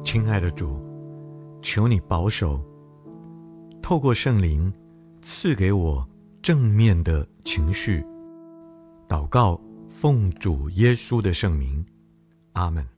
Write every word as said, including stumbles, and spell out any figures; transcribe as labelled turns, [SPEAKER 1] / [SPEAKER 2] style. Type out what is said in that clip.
[SPEAKER 1] 亲爱的主，求你保守，透过圣灵赐给我正面的情绪。祷告，奉主耶稣的圣名，阿们。